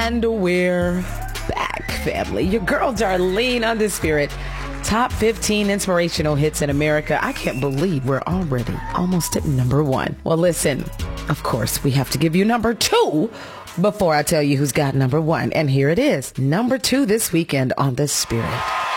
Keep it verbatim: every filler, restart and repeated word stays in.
And we're back, family. Your girl Darlene on the Spirit. Top fifteen inspirational hits in America. I can't believe we're already almost at number one. Well, listen, of course, we have to give you number two before I tell you who's got number one. And here it is, number two this weekend on the Spirit.